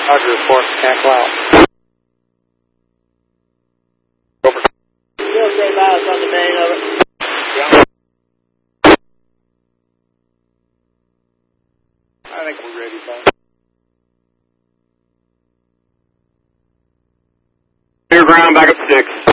Roger, report, cancel out. Over. Still stay by us on the main of it. Yeah. I think we're ready, bud. Clear ground, back up 6.